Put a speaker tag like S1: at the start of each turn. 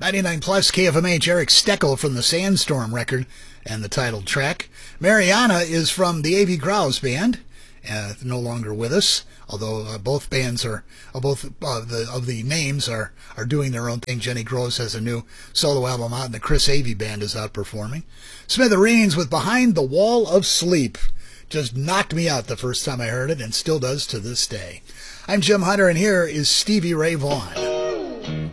S1: 99 plus KFMH, Eric Steckel from the Sandstorm record and the titled track. Mariana is from the A.V. Grouse Band, no longer with us, although both bands are, both of the names are doing their own thing. Jenny Groves has a new solo album out, and the Chris Avey Band is out performing. Smithereens with Behind the Wall of Sleep. Just knocked me out the first time I heard it, and still does to this day. I'm Jim Hunter, and here is Stevie Ray Vaughan.